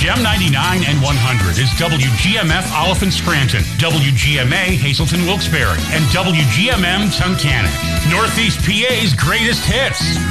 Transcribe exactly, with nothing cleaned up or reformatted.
H M ninety-nine and one hundred is W G M F Oliphant Scranton, W G M A Hazleton Wilkes-Barre, and W G M M Tunkhannock. Northeast P A's greatest hits.